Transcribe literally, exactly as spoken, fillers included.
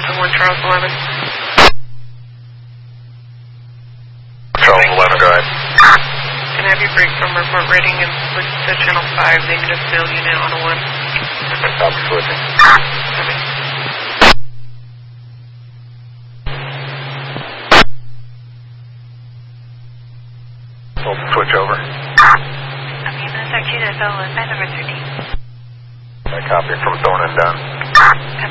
one Charles eleven. Charles eleven, go ahead. Can I have your break from report rating and switch to channel five, negative fill unit on a one? Copy, switching. Okay. Switch over. I'm going to start you to fill with number thirteen. I copy from Thorn and Dunn.